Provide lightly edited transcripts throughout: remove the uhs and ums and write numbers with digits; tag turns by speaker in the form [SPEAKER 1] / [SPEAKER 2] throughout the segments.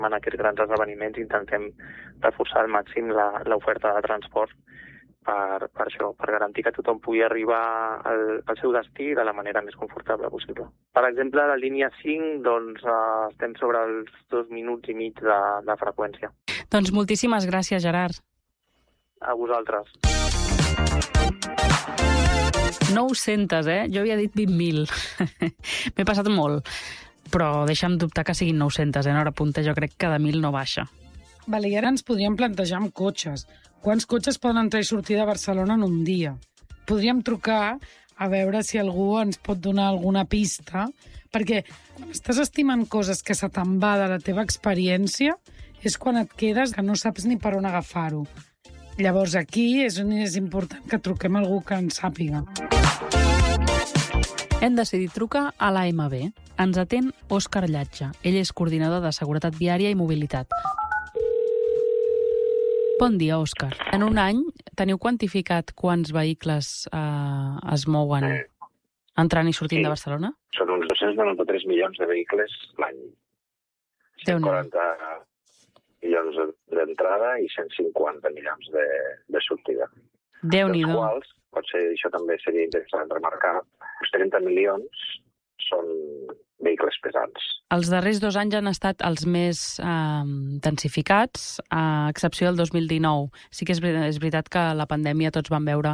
[SPEAKER 1] En aquests grans esdeveniments intentem reforçar al màxim l'oferta de transport per això, per garantir que tothom pugui arribar al seu destí de la manera més confortable possible. Per exemple, la línia 5 doncs, estem sobre els 2 minuts i mig de freqüència.
[SPEAKER 2] Doncs moltíssimes gràcies, Gerard.
[SPEAKER 1] A vosaltres.
[SPEAKER 2] 900, Jo havia dit 20.000. M'he passat molt. Però deixa'm dubtar que siguin 900, en hora punta. Jo crec que de 1.000 no baixa.
[SPEAKER 3] Vale, i ara ens podríem plantejar amb cotxes. Quants cotxes poden entrar i sortir de Barcelona en un dia? Podríem trucar a veure si algú ens pot donar alguna pista, perquè quan estàs estimant coses que se te'n va de la teva experiència és quan et quedes que no saps ni per on agafar-ho. Llavors aquí és on és important que truquem a algú que en sàpiga.
[SPEAKER 2] Hem decidit trucar a l'AMB. Ens atén Òscar Llatja. Ell és coordinador de Seguretat Viària i Mobilitat. Bon dia, Òscar. En un any teniu quantificat quants vehicles es mouen entrant i sortint de Barcelona?
[SPEAKER 4] Són uns 293 milions de vehicles l'any. 140 milions d'entrada i 150 milions de sortida.
[SPEAKER 2] Déu-n'hi-do.
[SPEAKER 4] Dels quals, potser això també seria interessant remarcar, els 30 milions són vehicles pesants.
[SPEAKER 2] Els darrers 2 anys han estat els més densificats, a excepció del 2019. Sí que és veritat que la pandèmia tots van veure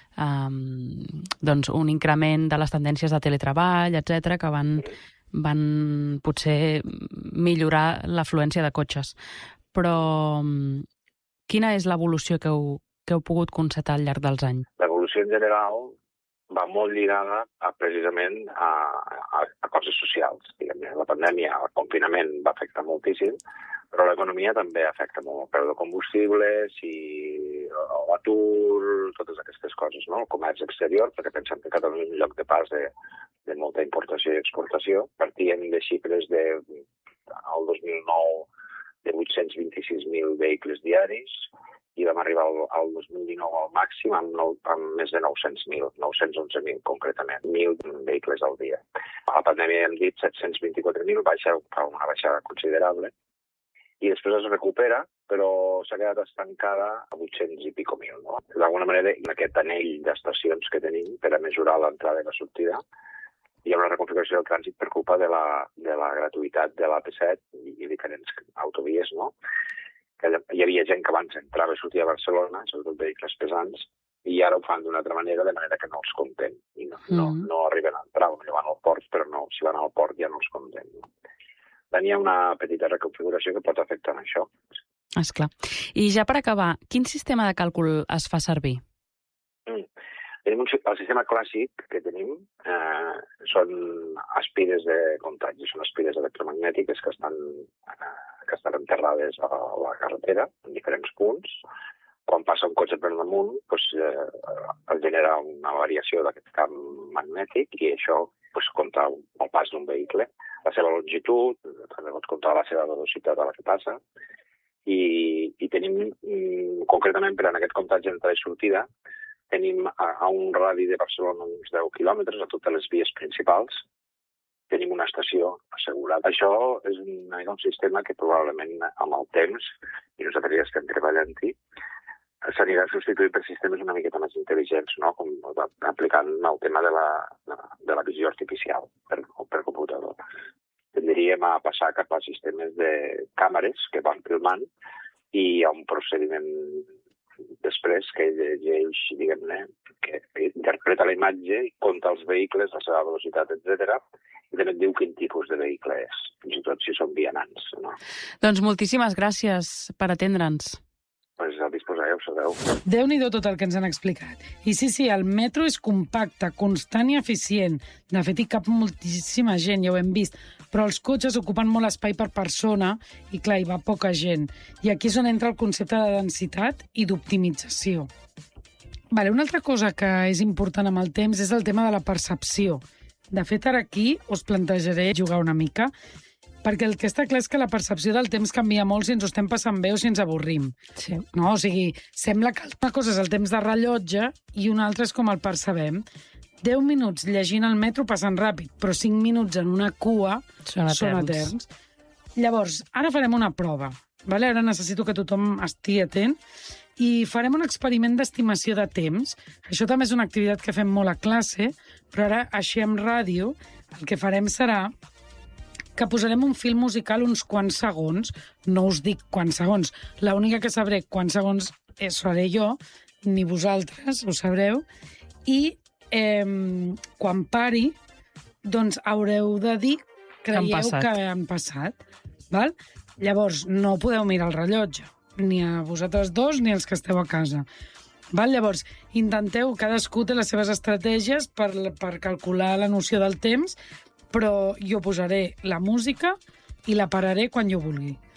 [SPEAKER 2] un increment de les tendències de teletreball, etc., que van potser millorar l'afluència de cotxes. Però quina és l'evolució que heu pogut constatar al llarg dels anys?
[SPEAKER 4] L'evolució en general va molt lligada precisament a coses socials. Diguem-ne, la pandèmia, el confinament va afectar moltíssim, però l'economia també afecta molt. Preu de combustibles i l'atur, totes aquestes coses, no? El comerç exterior, perquè pensem que Catalunya és un lloc de pas de molta importació i exportació. Partíem de xifres al 2009 de 826.000 vehicles diaris, i vam arribar al 2019 al màxim amb més de 900.000, 911.000 concretament, 1.000 vehicles al dia. A la pandèmia hem dit 724.000, fa una baixada considerable, i després es recupera, però s'ha quedat estancada a 800 i pico mil. No? D'alguna manera, en aquest anell d'estacions que tenim per a mesurar l'entrada i la sortida, hi ha una reconfiguració del trànsit per culpa de la gratuïtat de l'AP7 i diferents autovies, no? Hi havia gent que abans entrava i sortia a Barcelona, sobretot vehicles pesants, i ara ho fan d'una altra manera, de manera que no els compten. I no arriben a entrar, potser van al port, però no, si van al port ja no els compten. Hi ha una petita reconfiguració que pot afectar en això.
[SPEAKER 2] Esclar. I ja per acabar, quin sistema de càlcul es fa servir?
[SPEAKER 4] El sistema clàssic que tenim són aspires de contagi, són aspires electromagnètiques que estan enterrades a la carretera en diferents punts. Quan passa un cotxe per damunt, es genera una variació d'aquest camp magnètic i això compta el pas d'un vehicle, la seva longitud, també pots comptar la seva velocitat a la que passa. I tenim, concretament per en aquest comptatge d'entrada i sortida, tenim a un radi de Barcelona uns 10 quilòmetres a totes les vies principals. Tenim una estació assegurada. Això és un sistema que probablement amb el temps, i nosaltres ja estem treballant-hi, s'anirà substituït per sistemes una miqueta més intel·ligents, no? Com aplicant el tema de la visió artificial per computador. Tendríem a passar cap a sistemes de càmeres que van filmant i hi ha un procediment després que llegeix, diguem-ne, que interpreta la imatge i compta els vehicles, la seva velocitat, etc. I també et diu quin tipus de vehicle és, fins i tot si són vianants. No?
[SPEAKER 2] Doncs moltíssimes gràcies per atendre'ns.
[SPEAKER 4] Pues a disposar, ho sabeu.
[SPEAKER 3] Déu-n'hi-do tot el que ens han explicat. I sí, el metro és compacte, constant i eficient. De fet, hi cap moltíssima gent, ja ho hem vist, però els cotxes ocupen molt espai per persona i, clar, hi va poca gent. I aquí és on entra el concepte de densitat i d'optimització. Una altra cosa que és important amb el temps és el tema de la percepció. De fet, ara aquí us plantejaré jugar una mica, perquè el que està clar és que la percepció del temps canvia molt si ens ho estem passant bé o si ens avorrim.
[SPEAKER 2] Sí.
[SPEAKER 3] No? O sigui, sembla que una cosa és el temps de rellotge i una altra és com el percebem. 10 minuts llegint el metro passen ràpid, però 5 minuts en una cua són eterns. Llavors, ara farem una prova. Vale? Ara necessito que tothom estigui atent i farem un experiment d'estimació de temps. Això també és una activitat que fem molt a classe, però ara, així en ràdio, el que farem serà que posarem un fil musical uns quants segons. No us dic quants segons. L'única que sabré quants segons seré jo, ni vosaltres, ho sabreu. I quan pari, doncs haureu de dir, creieu que han passat. Val? Llavors, no podeu mirar el rellotge, ni a vosaltres dos ni els que esteu a casa. Val? Llavors, intenteu, cadascú té les seves estratègies per calcular la noció del temps, però jo posaré la música i la pararé quan jo vulgui.